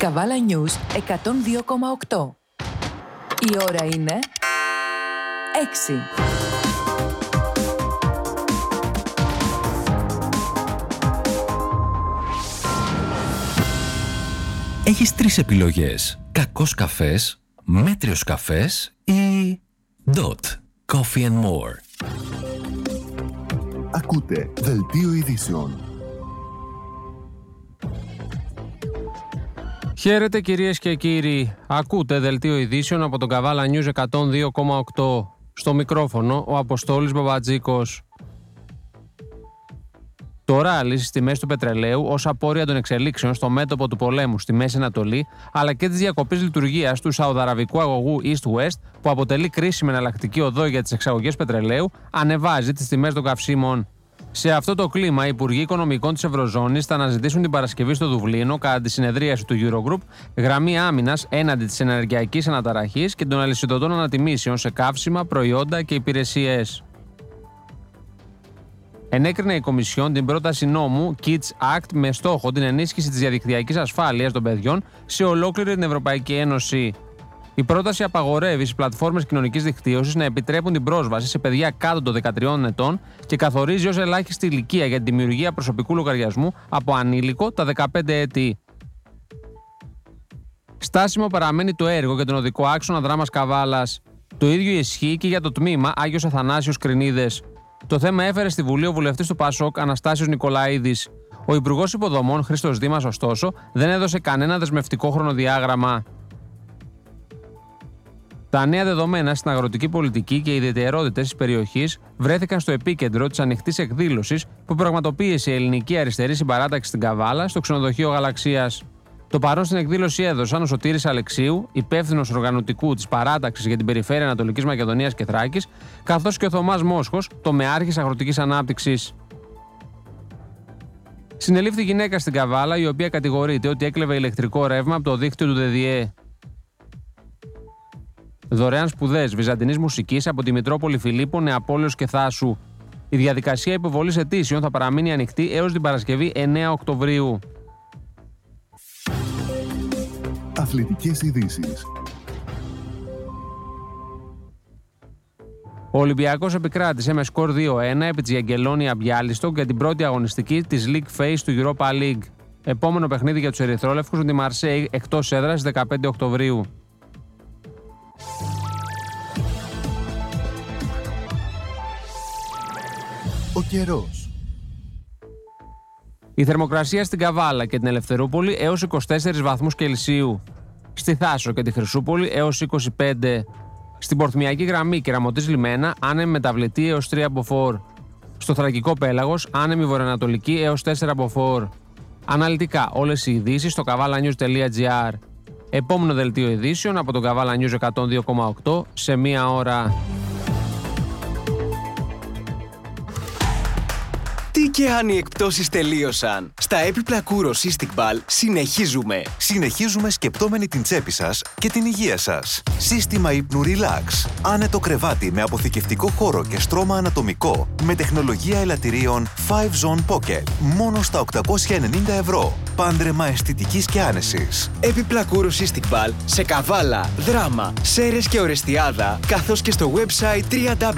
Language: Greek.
Καβάλα News 102,8. Η ώρα είναι 6. Έχεις 3 επιλογές. Κακός καφές, μέτριος καφές ή Dot Coffee and More. Ακούτε Δελτίο Ειδήσεων. Χαίρετε κυρίες και κύριοι. Ακούτε Δελτίο Ειδήσεων από τον Καβάλα News 102,8. Στο μικρόφωνο ο Αποστόλης Μπαμπατζίκος. Το ράλι στις τιμές του πετρελαίου ως απόρρια των εξελίξεων στο μέτωπο του πολέμου στη Μέση Ανατολή, αλλά και της διακοπής λειτουργίας του σαουδαραβικού αγωγού East-West, που αποτελεί κρίσιμη εναλλακτική οδό για τις εξαγωγές πετρελαίου, ανεβάζει τις τιμές των καυσίμων. Σε αυτό το κλίμα, οι Υπουργοί Οικονομικών της Ευρωζώνης θα αναζητήσουν την Παρασκευή στο Δουβλίνο, κατά τη συνεδρίαση του Eurogroup, γραμμή άμυνας έναντι της ενεργειακής αναταραχής και των αλυσιδωτών ανατιμήσεων σε καύσιμα, προϊόντα και υπηρεσίες. Ενέκρινε η Κομισιόν την πρόταση νόμου Kids Act με στόχο την ενίσχυση της διαδικτυακής ασφάλειας των παιδιών σε ολόκληρη την Ευρωπαϊκή Ένωση. Η πρόταση απαγορεύει στις πλατφόρμες κοινωνικής δικτύωσης να επιτρέπουν την πρόσβαση σε παιδιά κάτω των 13 ετών και καθορίζει ως ελάχιστη ηλικία για τη δημιουργία προσωπικού λογαριασμού από ανήλικο τα 15 έτη. Στάσιμο παραμένει το έργο για τον οδικό άξονα Δράμας Καβάλας. Το ίδιο ισχύει και για το τμήμα Άγιος Αθανάσιος Κρινίδες. Το θέμα έφερε στη Βουλή ο βουλευτής του ΠΑΣΟΚ Αναστάσιος Νικολαίδης. Ο Υπουργός Υποδομών Χρήστος Δήμας, ωστόσο, δεν έδωσε κανένα δεσμευτικό χρονοδιάγραμμα. Τα νέα δεδομένα στην αγροτική πολιτική και οι ιδιαιτερότητες της περιοχής βρέθηκαν στο επίκεντρο της ανοιχτής εκδήλωσης που πραγματοποίησε η Ελληνική Αριστερή Συμπαράταξη στην Καβάλα, στο ξενοδοχείο Γαλαξίας. Το παρόν στην εκδήλωση έδωσαν ο Σωτήρης Αλεξίου, υπεύθυνος οργανωτικού της παράταξης για την περιφέρεια Ανατολικής Μακεδονίας και Θράκης, καθώς και ο Θωμάς Μόσχος, τομεάρχης αγροτικής ανάπτυξης. Συνελήφθη γυναίκα στην Καβάλα, η οποία κατηγορείται ότι έκλεβε ηλεκτρικό ρεύμα από το δίκτυο του ΔΔΕ. Δωρεάν σπουδές βυζαντινής μουσικής από τη Μητρόπολη Φιλίππων, Νεαπόλεως και Θάσου. Η διαδικασία υποβολής αιτήσεων θα παραμείνει ανοιχτή έως την Παρασκευή 9 Οκτωβρίου. Αθλητικές ειδήσεις. Ο Ολυμπιακός επικράτησε με σκορ 2-1 επί της Γιαγγελόνια Μπιάλιστοκ για την πρώτη αγωνιστική της League Phase του Europa League. Επόμενο παιχνίδι για τους ερυθρόλευκους με τη Μαρσέη εκτός έδρας στις 15 Οκτωβρίου. Ο καιρός. Η θερμοκρασία στην Καβάλα και την Ελευθερούπολη έως 24 βαθμούς Κελσίου. Στη Θάσο και τη Χρυσούπολη έως 25. Στην Πορθμιακή Γραμμή και Ραμωτής Λιμένα άνεμη μεταβλητή έως 3 μποφόρ. Στο Θρακικό Πέλαγος άνεμη βορειοανατολική έως 4 μποφόρ. Αναλυτικά όλες οι ειδήσεις στο kavalanews.gr. Επόμενο δελτίο ειδήσεων από τον Καβάλα News 102,8 σε μία ώρα. Τι και αν οι εκπτώσεις τελείωσαν. Στα έπιπλα Kouros Cystic Ball συνεχίζουμε. Συνεχίζουμε σκεπτόμενοι την τσέπη σας και την υγεία σας. Σύστημα ύπνου Relax. Άνετο κρεβάτι με αποθηκευτικό χώρο και στρώμα ανατομικό με τεχνολογία ελαττηρίων 5 Zone Pocket. Μόνο στα 890 ευρώ. Πάντρεμα αισθητικής και άνεσης. Έπιπλα Kouros Cystic Ball σε Καβάλα, Δράμα, Σέρρες και Ορεστιάδα, καθώς και στο website www.kouros.gr.